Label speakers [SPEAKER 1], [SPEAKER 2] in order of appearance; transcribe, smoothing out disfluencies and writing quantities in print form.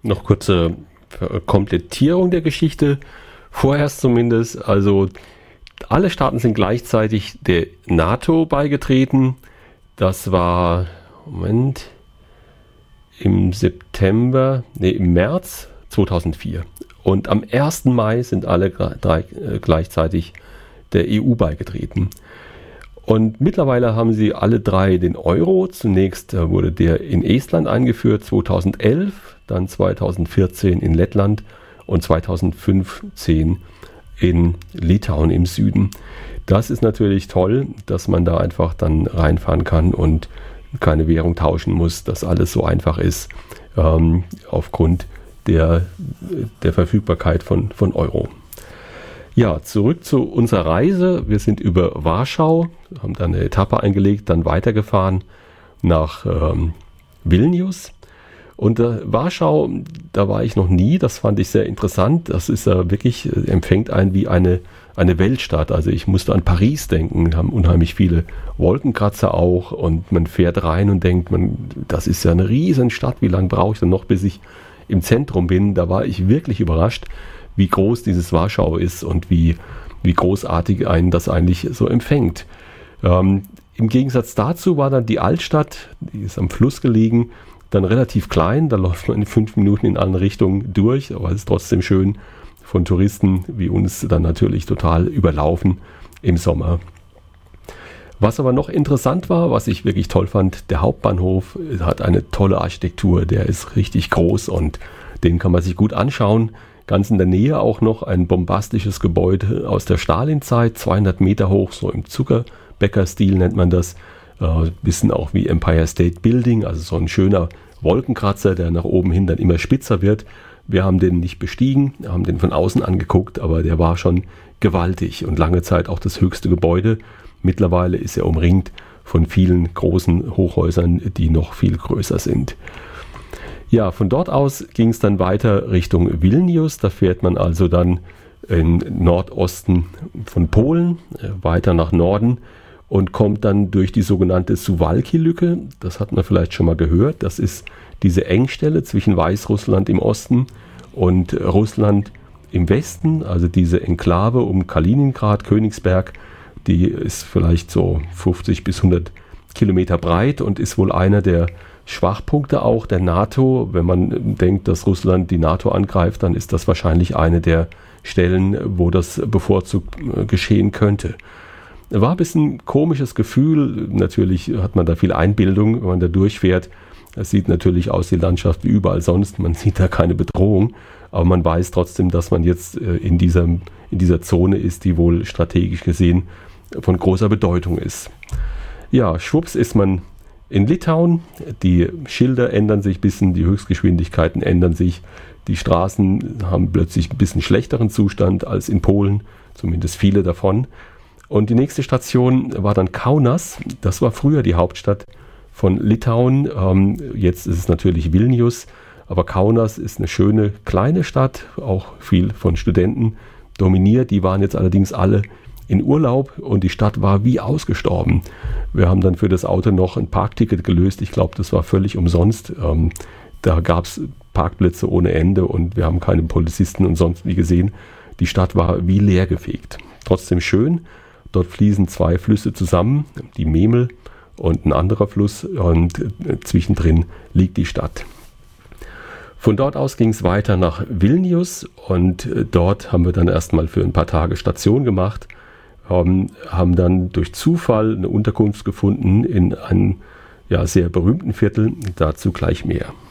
[SPEAKER 1] Noch kurze Komplettierung der Geschichte. Vorerst zumindest, also alle Staaten sind gleichzeitig der NATO beigetreten. Das war, im März 2004. Und am 1. Mai sind alle drei gleichzeitig der EU beigetreten. Und mittlerweile haben sie alle drei den Euro. Zunächst wurde der in Estland eingeführt, 2011, dann 2014 in Lettland und 2015 in Litauen im Süden. Das ist natürlich toll, dass man da einfach dann reinfahren kann und keine Währung tauschen muss, dass alles so einfach ist, aufgrund der Verfügbarkeit von Euro. Ja, zurück zu unserer Reise. Wir sind über Warschau, haben dann eine Etappe eingelegt, dann weitergefahren nach Vilnius. Und Warschau, da war ich noch nie, das fand ich sehr interessant. Das ist ja wirklich, empfängt einen wie eine Weltstadt. Also ich musste an Paris denken, haben unheimlich viele Wolkenkratzer auch und man fährt rein und denkt, das ist ja eine riesen Stadt, wie lange brauche ich denn noch, bis ich im Zentrum bin? Da war ich wirklich überrascht, wie groß dieses Warschau ist und wie großartig einen das eigentlich so empfängt. Im Gegensatz dazu war dann die Altstadt, die ist am Fluss gelegen, dann relativ klein, da läuft man in 5 Minuten in alle Richtungen durch, aber es ist trotzdem schön von Touristen wie uns dann natürlich total überlaufen im Sommer. Was aber noch interessant war, was ich wirklich toll fand, der Hauptbahnhof hat eine tolle Architektur, der ist richtig groß und den kann man sich gut anschauen. Ganz in der Nähe auch noch ein bombastisches Gebäude aus der Stalinzeit, 200 Meter hoch, so im Zuckerbäcker-Stil nennt man das. Bisschen auch wie Empire State Building, also so ein schöner Wolkenkratzer, der nach oben hin dann immer spitzer wird. Wir haben den nicht bestiegen, haben den von außen angeguckt, aber der war schon gewaltig und lange Zeit auch das höchste Gebäude. Mittlerweile ist er umringt von vielen großen Hochhäusern, die noch viel größer sind. Ja, von dort aus ging es dann weiter Richtung Vilnius. Da fährt man also dann im Nordosten von Polen weiter nach Norden und kommt dann durch die sogenannte Suwałki-Lücke. Das hat man vielleicht schon mal gehört. Das ist diese Engstelle zwischen Weißrussland im Osten und Russland im Westen. Also diese Enklave um Kaliningrad, Königsberg, die ist vielleicht so 50 bis 100 Kilometer breit und ist wohl einer der Schwachpunkte auch der NATO. Wenn man denkt, dass Russland die NATO angreift, dann ist das wahrscheinlich eine der Stellen, wo das bevorzugt geschehen könnte. War ein bisschen ein komisches Gefühl. Natürlich hat man da viel Einbildung, wenn man da durchfährt. Es sieht natürlich aus, die Landschaft wie überall sonst. Man sieht da keine Bedrohung. Aber man weiß trotzdem, dass man jetzt in dieser Zone ist, die wohl strategisch gesehen von großer Bedeutung ist. Ja, schwupps ist man in Litauen. Die Schilder ändern sich ein bisschen, die Höchstgeschwindigkeiten ändern sich. Die Straßen haben plötzlich ein bisschen schlechteren Zustand als in Polen, zumindest viele davon. Und die nächste Station war dann Kaunas. Das war früher die Hauptstadt von Litauen. Jetzt ist es natürlich Vilnius. Aber Kaunas ist eine schöne kleine Stadt, auch viel von Studenten dominiert. Die waren jetzt allerdings alle in Urlaub und die Stadt war wie ausgestorben. Wir haben dann für das Auto noch ein Parkticket gelöst. Ich glaube, das war völlig umsonst. Da gab es Parkplätze ohne Ende und wir haben keine Polizisten und sonst wie gesehen. Die Stadt war wie leergefegt. Trotzdem schön. Dort fließen 2 Flüsse zusammen, die Memel und ein anderer Fluss und zwischendrin liegt die Stadt. Von dort aus ging es weiter nach Vilnius und dort haben wir dann erstmal für ein paar Tage Station gemacht, haben dann durch Zufall eine Unterkunft gefunden in einem sehr berühmten Viertel, dazu gleich mehr.